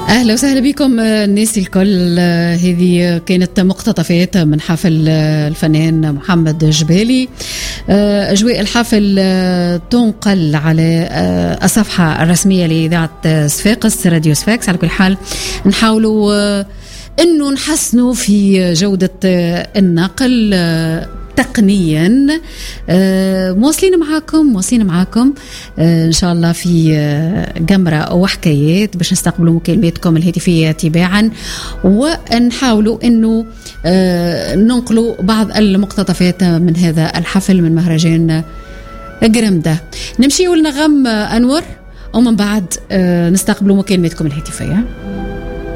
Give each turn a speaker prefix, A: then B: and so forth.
A: أهلا وسهلا بكم الناس الكل. هذه كانت مقتطفات من حفل الفنان محمد جبالي. أجواء الحفل تنقل على الصفحة الرسمية لإذاعة صفاقس راديو صفاقس. على كل حال نحاولوا أنه نحسنوا في جودة النقل تقنيا. مواصلين معاكم ان شاء الله في جمرة وحكايات باش نستقبلوا مكالماتكم الهاتفية تباعا، ونحاولوا انه ننقلوا بعض المقتطفات من هذا الحفل من مهرجان جرمدة. نمشي ولنغم انور ومن بعد نستقبلوا مكالماتكم الهاتفية.